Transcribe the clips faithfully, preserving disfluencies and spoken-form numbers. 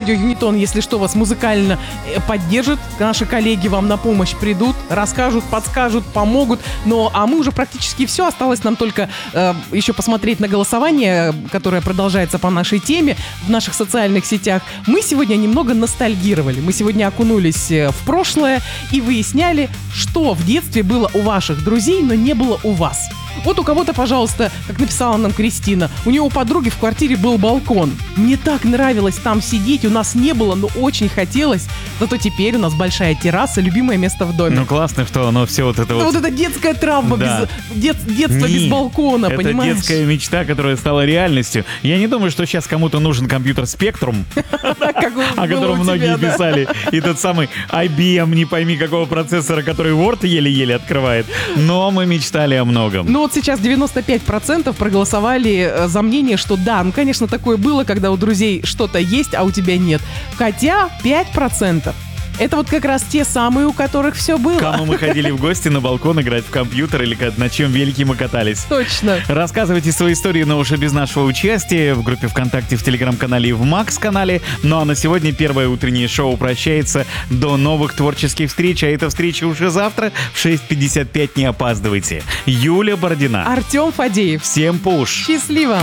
радио Юнитон, если что, вас музыкально поддержит. Наши коллеги вам на помощь придут, расскажут, подскажут, помогут. Но, а мы уже практически все. Осталось нам только э, еще посмотреть на голосование, которое продолжается по нашей теме в наших социальных сетях. Мы сегодня немного ностальгировали. Мы сегодня окунулись в прошлое и выясняли, что в детстве было у ваших друзей, но не было у вас. Вот у кого-то, пожалуйста, как написала нам Кристина, у нее у подруги в квартире был балкон. Мне так нравилось там сидеть, у нас не было, но очень хотелось. Зато теперь у нас большая терраса, любимое место в доме. Ну классно, что оно все вот это вот... вот... Вот это детская травма, да. без, дет, детство Не, без балкона, это понимаешь? Это детская мечта, которая стала реальностью. Я не думаю, что сейчас кому-то нужен компьютер Spectrum, о котором многие писали, и тот самый ай би эм, не пойми какого процессора, который Word еле-еле открывает. Но мы мечтали о многом. Ну вот сейчас девяносто пять процентов проголосовали за мнение, что да, ну конечно такое было, когда у друзей что-то есть, а у тебя нет. Хотя пять процентов это вот как раз те самые, у которых все было. Кому мы ходили в гости на балкон играть в компьютер или на чем велике мы катались. Точно. Рассказывайте свои истории, но уже без нашего участия в группе ВКонтакте, в Телеграм-канале и в Макс-канале. Ну а на сегодня первое утреннее шоу прощается до новых творческих встреч. А эта встреча уже завтра в шесть пятьдесят пять. Не опаздывайте. Юля Бородина. Артем Фадеев. Всем пуш. Счастливо.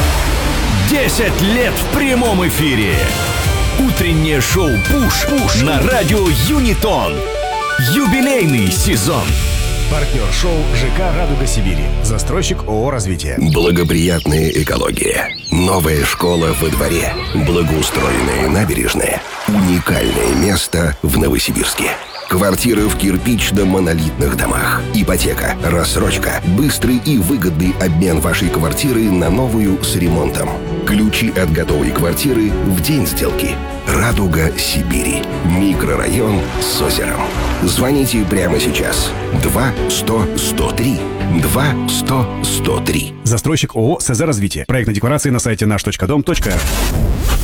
десять лет в прямом эфире. Утреннее шоу «Пуш» Пуш на радио Юнитон. Юбилейный сезон. Партнер шоу ЖК «Радуга Сибири». Застройщик ООО «Развитие». Благоприятная экология. Новая школа во дворе. Благоустроенные набережные. Уникальное место в Новосибирске. Квартиры в кирпично-монолитных домах. Ипотека, рассрочка, быстрый и выгодный обмен вашей квартиры на новую с ремонтом. Ключи от готовой квартиры в день сделки. «Радуга Сибири». Микрорайон с озером. Звоните прямо сейчас. два сто сто три. два сто сто три. Застройщик ООО «СЗ Развитие». Проектная декларация на сайте наш точка дом точка эр.